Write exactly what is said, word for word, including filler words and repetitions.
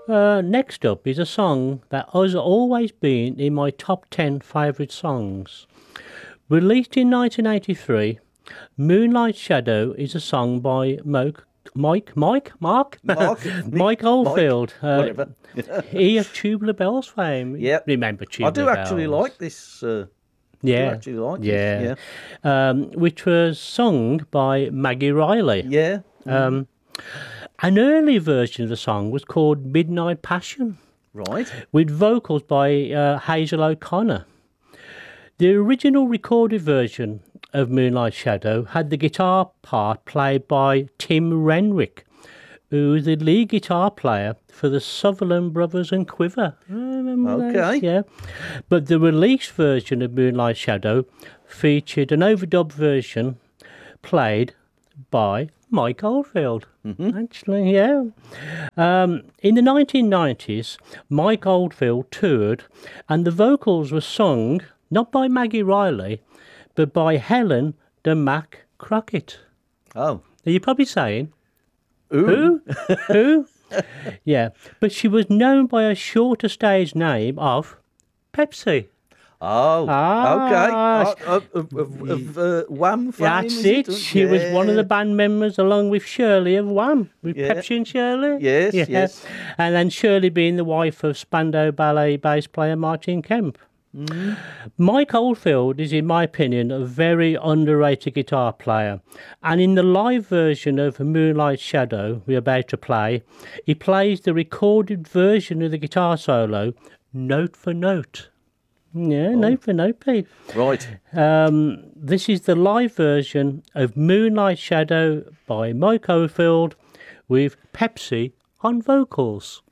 Uh, next up is a song that has always been in my top ten favourite songs. Released in nineteen eighty-three, Moonlight Shadow is a song by Mike, Mike, Mike, Mark, Mark, Mike Oldfield. Mike, whatever. Uh, he of Tubular Bells fame. Yep. Remember Tubular I do Bells? actually like this. Uh, Yeah, I do actually like yeah. this. Um, which was sung by Maggie Riley. Yeah. Yeah. Um, an early version of the song was called Midnight Passion, Right. with vocals by uh, Hazel O'Connor. The original recorded version of Moonlight Shadow had the guitar part played by Tim Renwick, who was the lead guitar player for the Sutherland Brothers and Quiver. I remember Okay. those, yeah. But the released version of Moonlight Shadow featured an overdub version played by Mike Oldfield. Mm-hmm. Actually, yeah. Um, in the nineteen nineties, Mike Oldfield toured, and the vocals were sung not by Maggie Riley, but by Helen de Mac Crockett. Oh. Are you probably saying, Ooh. who? Who? Yeah, but she was known by a shorter stage name of Pepsi. Oh. Ah. Okay. Uh, of of, of uh, Wham fame, That's is it. it? She was one of the band members along with Shirley of Wham, with Yeah. Pepsi and Shirley. Yes, Yeah. yes. And then Shirley being the wife of Spandau Ballet bass player Martin Kemp. Mm. Mike Oldfield is, in my opinion, a very underrated guitar player. And in the live version of Moonlight Shadow we're about to play, he plays the recorded version of the guitar solo note for note. Yeah, Oh. note for note, Pete. Right. Um, this is the live version of Moonlight Shadow by Mike Oldfield with Pepsi on vocals.